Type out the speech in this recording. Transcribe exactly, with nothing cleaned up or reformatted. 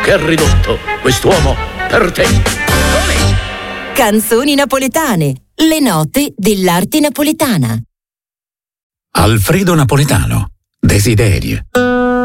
che ha ridotto quest'uomo per te. Canzoni napoletane, le note dell'arte napoletana. Alfredo Napoletano, Desiderio.